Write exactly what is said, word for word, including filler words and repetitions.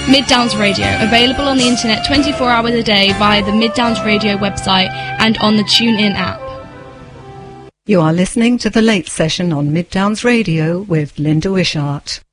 Mid Downs Radio, available on the internet twenty-four hours a day via the Mid Downs Radio website and on the TuneIn app. You are listening to The Late Session on Mid Downs Radio with Linda Wishart.